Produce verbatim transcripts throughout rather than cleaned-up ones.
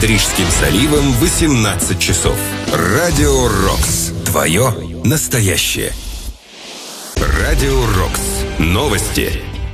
Над Рижским заливом восемнадцать часов. Радио Рокс. Твое настоящее. Радио Рокс. Новости.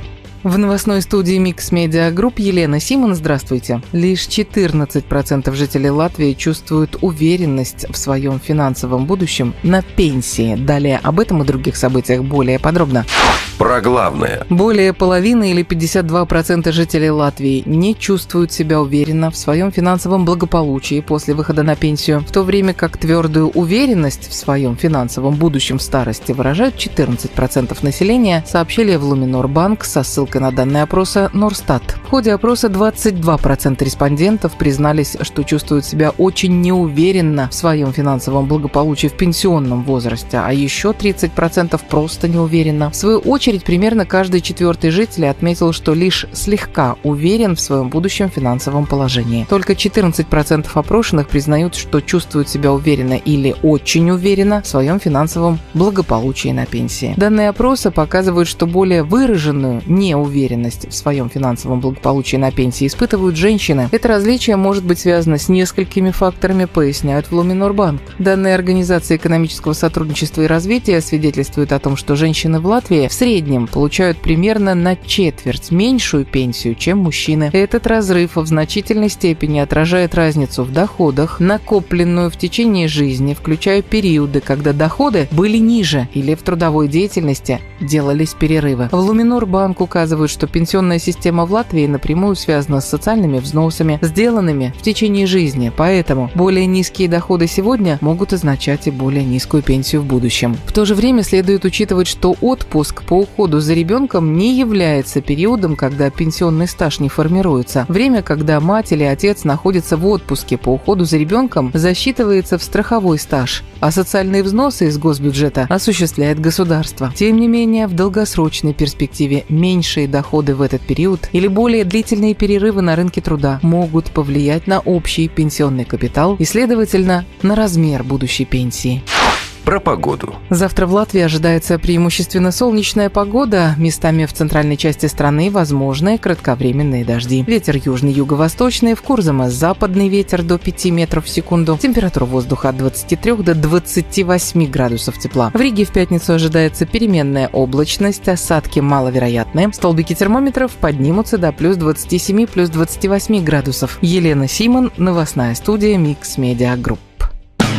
В новостной студии Mix Media Group Елена Симон. Здравствуйте. Лишь четырнадцать процентов жителей Латвии чувствуют уверенность в своем финансовом будущем на пенсии. Далее об этом и других событиях более подробно. Про главное. Более половины или пятьдесят два процента жителей Латвии не чувствуют себя уверенно в своем финансовом благополучии после выхода на пенсию, в то время как твердую уверенность в своем финансовом будущем в старости выражают четырнадцать процентов населения, сообщили в Luminor-банк со ссылкой на данные опроса Норстат. В ходе опроса двадцать два процента респондентов признались, что чувствуют себя очень неуверенно в своем финансовом благополучии в пенсионном возрасте, а еще тридцать процентов просто неуверенно. В свою очередь, примерно каждый четвертый житель отметил, что лишь слегка уверен в своем будущем финансовом положении. Только четырнадцать процентов опрошенных признают, что чувствуют себя уверенно или очень уверенно в своем финансовом благополучии на пенсии. Данные опроса показывают, что более выраженную неуверенность в своем финансовом благополучии на пенсии испытывают женщины. Это различие может быть связано с несколькими факторами, поясняют в Luminor-банк. Данные Организации экономического сотрудничества и развития свидетельствуют о том, что женщины в Латвии в среднем В среднем получают примерно на четверть меньшую пенсию, чем мужчины. Этот разрыв в значительной степени отражает разницу в доходах, накопленную в течение жизни, включая периоды, когда доходы были ниже или в трудовой деятельности делались перерывы. В Luminor-банк указывают, что пенсионная система в Латвии напрямую связана с социальными взносами, сделанными в течение жизни, поэтому более низкие доходы сегодня могут означать и более низкую пенсию в будущем. В то же время следует учитывать, что отпуск по уходу за ребенком не является периодом, когда пенсионный стаж не формируется. Время, когда мать или отец находятся в отпуске по уходу за ребенком, засчитывается в страховой стаж, а социальные взносы из госбюджета осуществляет государство. Тем не менее, в долгосрочной перспективе меньшие доходы в этот период или более длительные перерывы на рынке труда могут повлиять на общий пенсионный капитал и, следовательно, на размер будущей пенсии. Про погоду. Завтра в Латвии ожидается преимущественно солнечная погода. Местами в центральной части страны возможны кратковременные дожди. Ветер южный, юго-восточный, в Курзаме западный ветер до пяти метров в секунду. Температура воздуха от двадцати трёх до двадцати восьми градусов тепла. В Риге в пятницу ожидается переменная облачность, осадки маловероятные. Столбики термометров поднимутся до плюс двадцати семи, плюс двадцати восьми градусов. Елена Симон, новостная студия Mix Media Group.